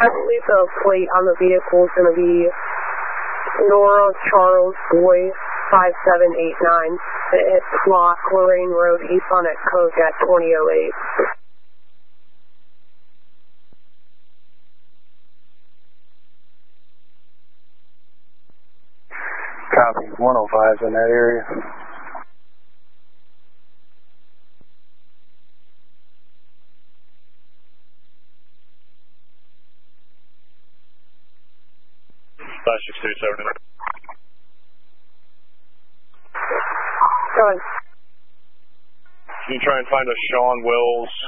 I believe the plate on the vehicle is going to be Nora Charles Boy 5789. It's block Lorraine Road, East Bonnet, Coke at 2008. Copy. 105's in that area. Flash 627. Go ahead. Can you try and find a Sean Wills